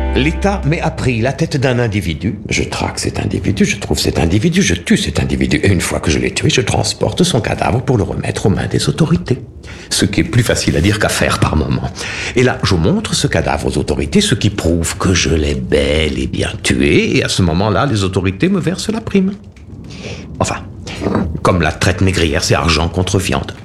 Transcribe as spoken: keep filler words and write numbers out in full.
L'État m'est pris la tête d'un individu. Je traque cet individu, je trouve cet individu, je tue cet individu. Et une fois que je l'ai tué, je transporte son cadavre pour le remettre aux mains des autorités. Ce qui est plus facile à dire qu'à faire par moment. Et là, je montre ce cadavre aux autorités, ce qui prouve que je l'ai bel et bien tué. Et à ce moment-là, les autorités me versent la prime. Enfin, comme la traite négrière, c'est argent contre viande.